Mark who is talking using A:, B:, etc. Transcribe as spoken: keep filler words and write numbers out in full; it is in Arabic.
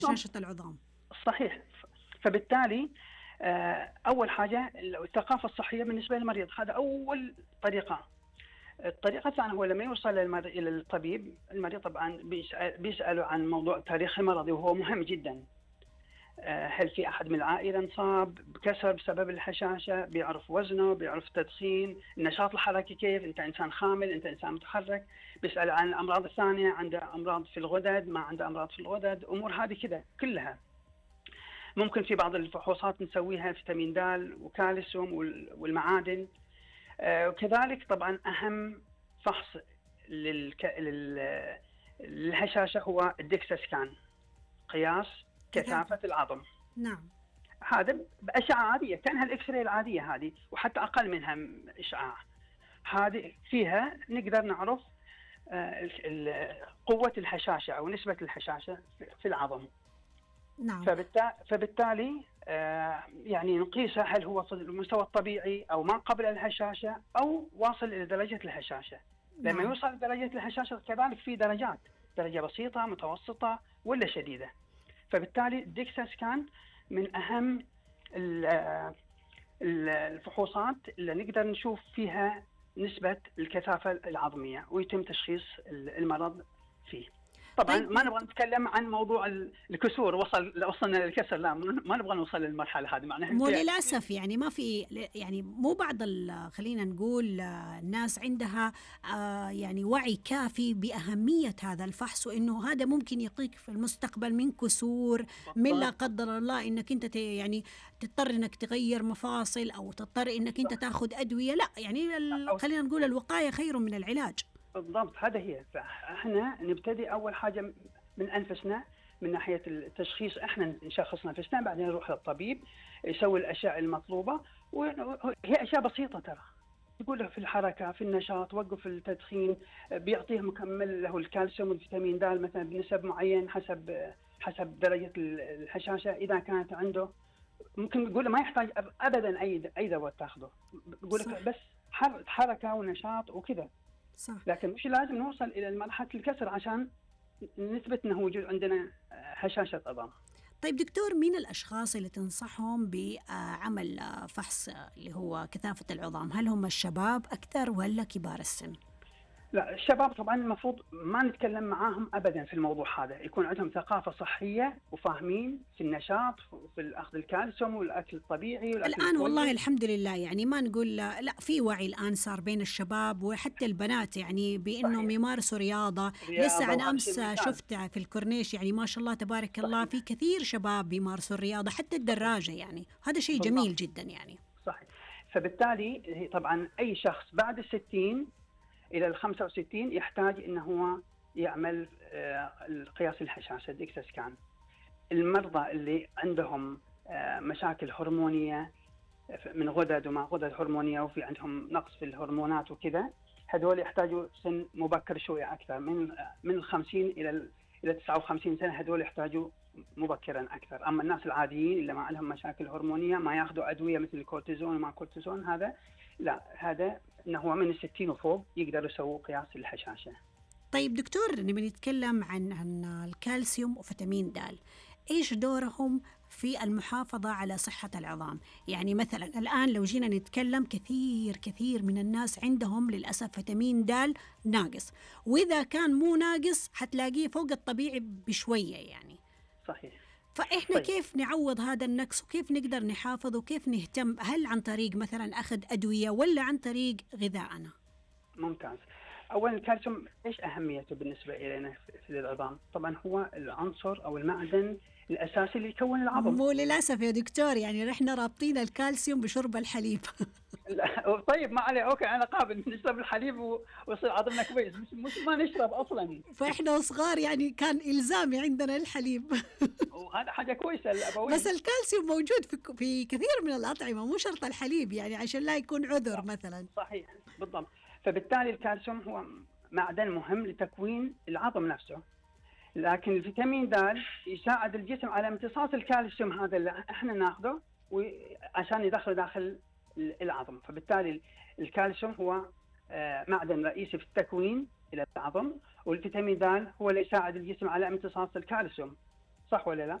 A: هشاشة العظام.
B: صحيح. فبالتالي أول حاجة الثقافة الصحية بالنسبة للمريض، هذا أول طريقة. الطريقة الثانية هو لما يوصل إلى الطبيب، المريض طبعا بيسأل بيسأله عن موضوع تاريخ المرضي، وهو مهم جدا. هل في أحد من العائلة انصاب بكسر بسبب الهشاشة؟ بيعرف وزنه، بيعرف تدخين، النشاط الحركي كيف، أنت إنسان خامل، أنت إنسان متحرك. بيسأل عن الأمراض الثانية، عنده أمراض في الغدد، ما عنده أمراض في الغدد، أمور هذه كده كلها. ممكن في بعض الفحوصات نسويها فيتامين د وكالسيوم والمعادن. وكذلك طبعا أهم فحص للك... لل... للهشاشة هو الديكسا سكان، قياس كثافة العظم.
A: نعم.
B: هذا بأشعة عادية كأنها الإكس راي العادية هذه، وحتى أقل منها إشعاع. هذه فيها نقدر نعرف قوة الهشاشة أو نسبة الهشاشة في العظم.
A: نعم.
B: فبالتالي, فبالتالي يعني نقيسه هل هو في المستوى الطبيعي أو ما قبل الهشاشة أو واصل إلى درجة الهشاشة.
A: نعم.
B: لما يوصل لدرجة الهشاشة كذلك في درجات، درجة بسيطة، متوسطة، ولا شديدة. فبالتالي الديكسا سكان من أهم الفحوصات اللي نقدر نشوف فيها نسبة الكثافة العظمية ويتم تشخيص المرض فيه. طبعا طيب. ما نبغى نتكلم عن موضوع الكسور، وصل وصلنا للكسر، لا ما نبغى نوصل للمرحله هذه. معناها
A: مو للاسف يعني ما في، يعني مو بعض خلينا نقول الناس عندها يعني وعي كافي باهميه هذا الفحص، وانه هذا ممكن يقيك في المستقبل من كسور، من لا قدر الله انك انت يعني تضطر انك تغير مفاصل او تضطر انك انت تاخذ ادويه. لا يعني خلينا نقول الوقايه خير من العلاج.
B: بالضبط، هذا هي. فاحنا نبتدي اول حاجه من انفسنا، من ناحيه التشخيص احنا نشخص نفسنا، بعدين نروح للطبيب يسوي الاشياء المطلوبه، وهي اشياء بسيطه ترى. يقول له في الحركه، في النشاط، وقف التدخين، بيعطيه مكمل له الكالسيوم والفيتامين د مثلا بنسب معين حسب حسب درجه الهشاشه. اذا كانت عنده ممكن يقول له ما يحتاج ابدا اي اي دواء تاخذه، يقول لك بس حركه ونشاط وكذا.
A: صح.
B: لكن مش لازم نوصل إلى مرحلة الكسر عشان نثبت أنه وجود عندنا هشاشة عظام.
A: طيب دكتور، مين الأشخاص اللي تنصحهم بعمل فحص اللي هو كثافة العظام؟ هل هم الشباب أكثر ولا كبار السن؟
B: لا، الشباب طبعا المفروض ما نتكلم معاهم أبدا في الموضوع هذا، يكون عندهم ثقافة صحية وفاهمين في النشاط وفي أخذ الكالسيوم والأكل الطبيعي والأكل
A: الآن الكويس. والله الحمد لله، يعني ما نقول لا، في وعي الآن صار بين الشباب وحتى البنات، يعني بأنهم يمارسوا رياضة. رياضة لسه أنا أمس شفتها في الكورنيش، يعني ما شاء الله تبارك صحيح. الله في كثير شباب بيمارسوا الرياضة، حتى الدراجة، يعني هذا شيء جميل جدا يعني.
B: صحيح. فبالتالي طبعا أي شخص بعد الستين إلى الخمسة وستين يحتاج إنه هو يعمل القياس الهشاشة ديكسا سكان. المرضى اللي عندهم مشاكل هرمونية من غدد وما غدد هرمونية وفي عندهم نقص في الهرمونات وكذا، هذول يحتاجوا سن مبكر شوية أكثر، من من الخمسين إلى إلى تسعة وخمسين سنة، هذول يحتاجوا مبكرا أكثر. أما الناس العاديين اللي ما عندهم مشاكل هرمونية، ما يأخذوا أدوية مثل الكورتيزون وما كورتيزون، هذا لا، هذا إنه هو من الستين وفوق يقدروا يسووا قياس الهشاشة.
A: طيب دكتور، نبي نتكلم عن عن الكالسيوم وفيتامين د، إيش دورهم في المحافظة على صحة العظام؟ يعني مثلا الآن لو جينا نتكلم، كثير كثير من الناس عندهم للأسف فيتامين د ناقص، وإذا كان مو ناقص حتلاقيه فوق الطبيعي بشوية يعني.
B: صحيح.
A: فإحنا طيب. كيف نعوض هذا النقص وكيف نقدر نحافظ وكيف نهتم؟ هل عن طريق مثلا أخذ أدوية ولا عن طريق غذائنا؟
B: ممتاز. أولا الكالسيوم إيش أهميته بالنسبة إلينا في العظام؟ طبعا هو العنصر أو المعدن الأساسي اللي يكون العظم.
A: مو للأسف يا دكتور، يعني رحنا رابطين الكالسيوم بشرب الحليب.
B: لا طيب ما عليه، أوكي أنا قابل نشرب الحليب ويصير عظمنا كويس، مش, مش ما نشرب أصلا.
A: فإحنا صغار يعني كان إلزامي عندنا الحليب.
B: وهذا حاجة كويسة الأبوين.
A: بس الكالسيوم موجود في في كثير من الأطعمة، مو شرط الحليب يعني عشان لا يكون عذر مثلا.
B: صحيح بالضبط. فبالتالي الكالسيوم هو معدن مهم لتكوين العظم نفسه، لكن الفيتامين د يساعد الجسم على امتصاص الكالسيوم هذا اللي احنا ناخذه عشان يدخله داخل العظم. فبالتالي الكالسيوم هو معدن رئيسي في التكوين الى العظم، والفيتامين د هو اللي يساعد الجسم على امتصاص الكالسيوم. صح ولا لا؟